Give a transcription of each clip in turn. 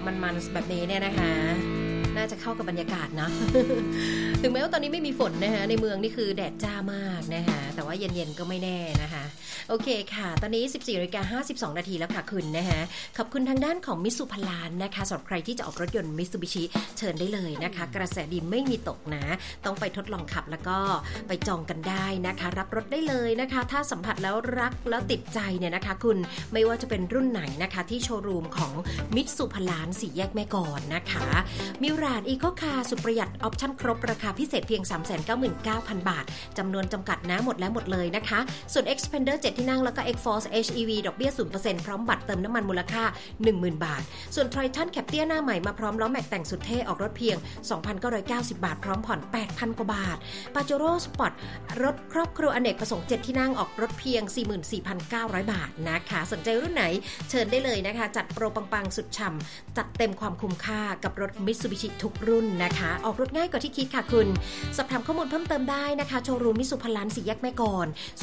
มันๆแบบนี้เนี่ยนะคะน่าจะเข้ากับบรรยากาศนะ ถึงแม้ว่าตอนนี้ไม่มีฝนนะคะในเมืองนี่คือแดดจ้ามากนะคะแต่ว่าเย็นๆก็ไม่แน่นะคะโอเคค่ะตอนนี้ 14:52 นาทีแล้วค่ะคุณนะคะขอบคุณทางด้านของมิตซูพลานนะคะสำหรับใครที่จะออกรถยนต์มิตซูบิชิเชิญได้เลยนะคะกระแสดีไม่มีตกนะต้องไปทดลองขับแล้วก็ไปจองกันได้นะคะรับรถได้เลยนะคะถ้าสัมผัสแล้วรักแล้วติดใจเนี่ยนะคะคุณไม่ว่าจะเป็นรุ่นไหนนะคะที่โชว์รูมของมิตซูพลาน4แยกแม่กลอนนะคะมิราดอีโคคาร์สุดประหยัดออปชั่นครบราคาพิเศษเพียง 399,000 บาทจำนวนจำกัดนะหมดแล้วหมดเลยนะคะส่วน Xpander 7 ที่นั่งแล้วก็ X-Force HEV ดอกเบี้ย 0% พร้อมบัตรเติมน้ำมันมูลค่า 10,000 บาทส่วน Triton Captiva หน้าใหม่มาพร้อมล้อแม็กแต่งสุดเท่ออกรถเพียง 2,990 บาทพร้อมผ่อน 8,000 กว่าบาท Pajero Sport รถครอบครัวอเนกประสงค์7ที่นั่งออกรถเพียง 44,900 บาทนะคะสนใจรุ่นไหนเชิญได้เลยนะคะจัดโปรปังๆสุดฉ่ำจัดเต็มความคุ้มค่ากับรถ Mitsubishi ทุกรุ่นนะคะออกรถง่ายกว่าที่คิดค่ะคุณสอบถามข้อมูลเพิ่มเติมได้นะคะโชว์รูมมิตซูพลาน4แยกแม่กลอน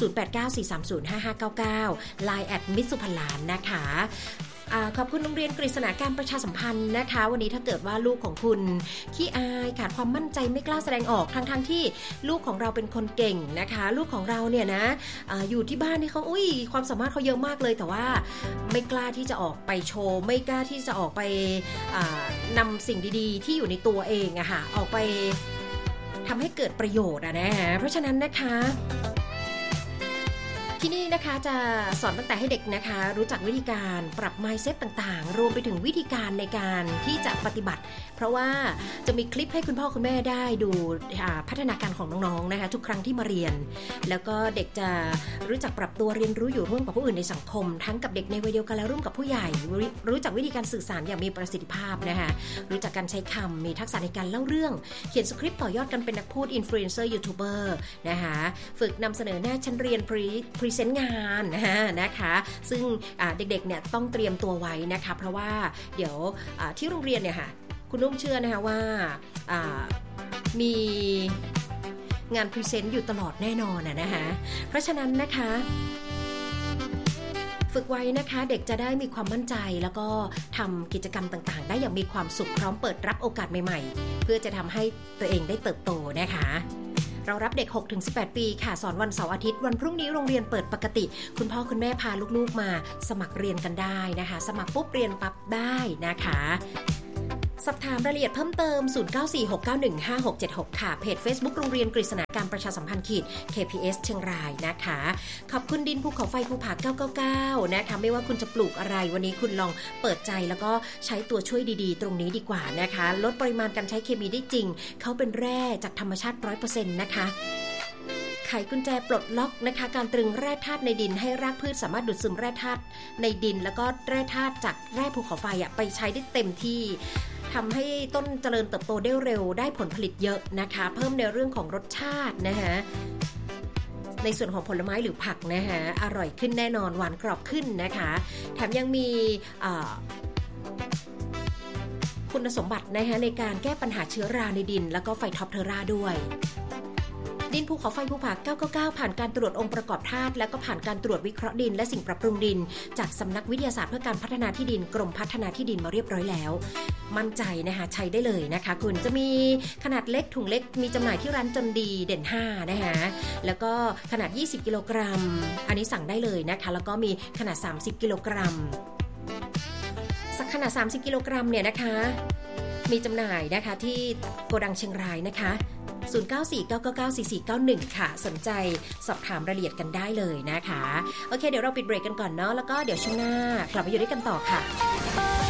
0894305599 Lineมิตซูพลานนะคะขอบคุณโรงเรียนกฤษณาการประชาสัมพันธ์นะคะวันนี้ถ้าเกิดว่าลูกของคุณขี้อายขาดความมั่นใจไม่กล้าแสดงออกทั้งที่ลูกของเราเป็นคนเก่งนะคะลูกของเราเนี่ยนะอยู่ที่บ้านนี่เขาความสามารถเขาเยอะมากเลยแต่ว่าไม่กล้าที่จะออกไปโชว์ไม่กล้าที่จะออกไปนำสิ่งดีๆที่อยู่ในตัวเองอะค่ะออกไปทำให้เกิดประโยชน์นะฮะเพราะฉะนั้นนะคะที่นี่นะคะจะสอนตั้งแต่ให้เด็กนะคะรู้จักวิธีการปรับ mindset ต่างๆรวมไปถึงวิธีการในการที่จะปฏิบัติเพราะว่าจะมีคลิปให้คุณพ่อคุณแม่ได้ดูพัฒนาการของน้องๆนะคะทุกครั้งที่มาเรียนแล้วก็เด็กจะรู้จักปรับตัวเรียนรู้อยู่ร่วมกับผู้อื่นในสังคมทั้งกับเด็กในวัยเดียวกันและร่วมกับผู้ใหญ่รู้จักวิธีการสื่อสารอย่างมีประสิทธิภาพนะคะรู้จักการใช้คำมีทักษะในการเล่าเรื่องเขียนสคริปต์ต่อยอดกันเป็นนักพูดอินฟลูเอนเซอร์ยูทูบเบอร์นะคะฝึกนำเสนอหน้าชั้นเรียนพรีเซนต์งานนะคะซึ่งเด็กๆเนี่ยต้องเตรียมตัวไว้นะคะเพราะว่าเดี๋ยวที่โรงเรียนเนี่ยค่ะคุณนุ่มเชื่อนะคะว่ามีงานพรีเซนต์อยู่ตลอดแน่นอนนะคะเพราะฉะนั้นนะคะฝึกไว้นะคะเด็กจะได้มีความมั่นใจแล้วก็ทำกิจกรรมต่างๆได้อย่างมีความสุขพร้อมเปิดรับโอกาสใหม่ๆเพื่อจะทำให้ตัวเองได้เติบโตนะคะเรารับเด็ก 6-18 ปีค่ะสอนวันเสาร์อาทิตย์วันพรุ่งนี้โรงเรียนเปิดปกติคุณพ่อคุณแม่พาลูกๆมาสมัครเรียนกันได้นะคะสมัครปุ๊บเรียนปั๊บได้นะคะสอบถามรายละเอียดเพิ่มเติม 0946915676 ค่ะเพจ Facebook โรงเรียนกฤษณาการประชาสัมพันธ์- KPS เชียงรายนะคะขอบคุณดินภูเขาไฟภูผา999นะคะไม่ว่าคุณจะปลูกอะไรวันนี้คุณลองเปิดใจแล้วก็ใช้ตัวช่วยดีๆตรงนี้ดีกว่านะคะลดปริมาณการใช้เคมีได้จริงเขาเป็นแร่จากธรรมชาติ 100% นะคะไขกุญแจปลดล็อกนะคะการตรึงแร่ธาตุในดินให้รากพืชสามารถดูดซึมแร่ธาตุในดินแล้วก็แร่ธาตุจากแร่ภูเขาไฟไปใช้ได้เต็มที่ทำให้ต้นเจริญเติบโตได้เร็วได้ผลผลิตเยอะนะคะเพิ่มในเรื่องของรสชาตินะคะในส่วนของผลไม้หรือผักนะคะอร่อยขึ้นแน่นอนหวานกรอบขึ้นนะคะแถมยังมีคุณสมบัตินะคะในการแก้ปัญหาเชื้อราในดินแล้วก็ไฟท็อปเทอร่าด้วยดินภูเขาไฟภูผา999ผ่านการตรวจองค์ประกอบธาตุและก็ผ่านการตรวจวิเคราะห์ดินและสิ่งปรับปรุงดินจากสำนักวิทยาศาสตร์เพื่อการพัฒนาที่ดินกรมพัฒนาที่ดินมาเรียบร้อยแล้วมั่นใจนะคะใช้ได้เลยนะคะคุณจะมีขนาดเล็กถุงเล็กมีจำหน่ายที่ร้านจนดีเด่น5นะคะแล้วก็ขนาด20กิโลกรัมอันนี้สั่งได้เลยนะคะแล้วก็มีขนาด30กิโลกรัมขนาด30กิโลกรัมเนี่ยนะคะมีจำหน่ายนะคะที่โกดังเชียงรายนะคะ0949994491ค่ะสนใจสอบถามรายละเอียดกันได้เลยนะคะโอเคเดี๋ยวเราปิดเบรกกันก่อนเนาะแล้วก็เดี๋ยวช่วงหน้ากลับมาอยู่ด้วยกันต่อค่ะ